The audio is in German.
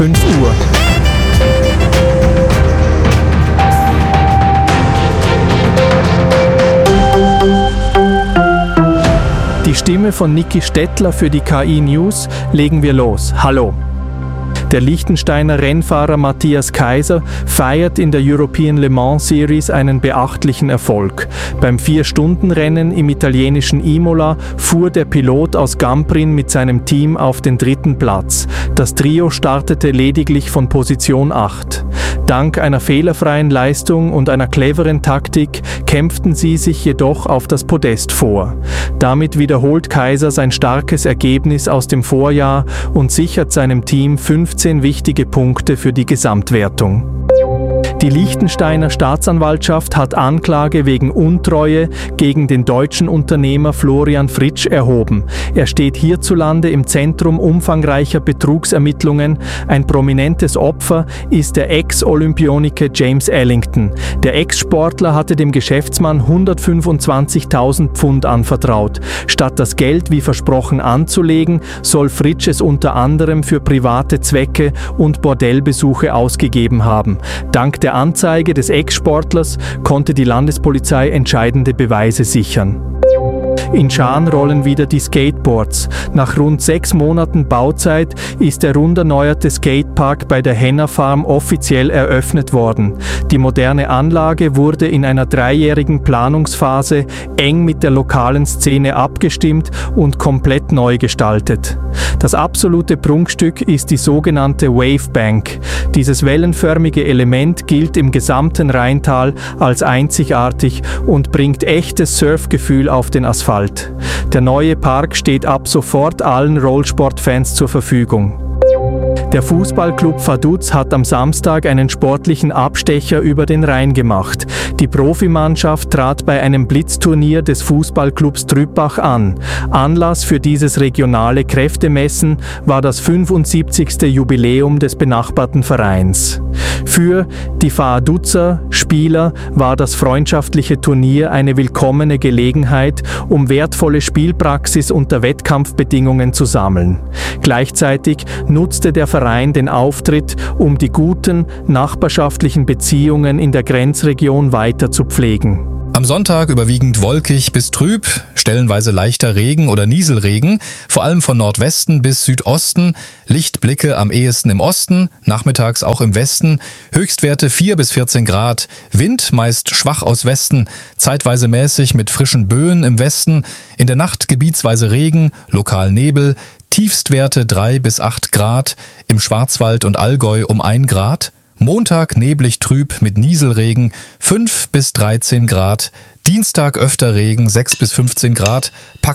5 Uhr. Die Stimme von Niki Stettler für die KI News, legen wir los. Hallo! Der Liechtensteiner Rennfahrer Matthias Kaiser feiert in der European Le Mans Series einen beachtlichen Erfolg. Beim 4-Stunden-Rennen im italienischen Imola fuhr der Pilot aus Gamprin mit seinem Team auf den 3. Platz. Das Trio startete lediglich von Position 8. Dank einer fehlerfreien Leistung und einer cleveren Taktik kämpften sie sich jedoch auf das Podest vor. Damit wiederholt Kaiser sein starkes Ergebnis aus dem Vorjahr und sichert seinem Team 15 wichtige Punkte für die Gesamtwertung. Die Liechtensteiner Staatsanwaltschaft hat Anklage wegen Untreue gegen den deutschen Unternehmer Florian Fritsch erhoben. Er steht hierzulande im Zentrum umfangreicher Betrugsermittlungen. Ein prominentes Opfer ist der Ex-Olympioniker James Ellington. Der Ex-Sportler hatte dem Geschäftsmann 125.000 Pfund anvertraut. Statt das Geld wie versprochen anzulegen, soll Fritsch es unter anderem für private Zwecke und Bordellbesuche ausgegeben haben. Dank der Anzeige des Ex-Sportlers konnte die Landespolizei entscheidende Beweise sichern. In Schaan rollen wieder die Skateboards. Nach rund 6 Monaten Bauzeit ist der rund erneuerte Skatepark bei der Henna Farm offiziell eröffnet worden. Die moderne Anlage wurde in einer 3-jährigen Planungsphase eng mit der lokalen Szene abgestimmt und komplett neu gestaltet. Das absolute Prunkstück ist die sogenannte Wavebank. Dieses wellenförmige Element gilt im gesamten Rheintal als einzigartig und bringt echtes Surfgefühl auf den Asphalt. Der neue Park steht ab sofort allen Rollsportfans zur Verfügung. Der Fußballclub Vaduz hat am Samstag einen sportlichen Abstecher über den Rhein gemacht. Die Profimannschaft trat bei einem Blitzturnier des Fußballclubs Trüppach an. Anlass für dieses regionale Kräftemessen war das 75. Jubiläum des benachbarten Vereins. Für die Vaduzer Spieler war das freundschaftliche Turnier eine willkommene Gelegenheit, um wertvolle Spielpraxis unter Wettkampfbedingungen zu sammeln. Gleichzeitig nutzte der Verein den Auftritt, um die guten nachbarschaftlichen Beziehungen in der Grenzregion weiter zu pflegen. Am Sonntag überwiegend wolkig bis trüb, stellenweise leichter Regen oder Nieselregen, vor allem von Nordwesten bis Südosten, Lichtblicke am ehesten im Osten, nachmittags auch im Westen, Höchstwerte 4 bis 14 Grad, Wind meist schwach aus Westen, zeitweise mäßig mit frischen Böen im Westen, in der Nacht gebietsweise Regen, lokal Nebel, Tiefstwerte 3 bis 8 Grad, im Schwarzwald und Allgäu um 1 Grad, Montag neblig trüb mit Nieselregen 5 bis 13 Grad, Dienstag öfter Regen 6 bis 15 Grad,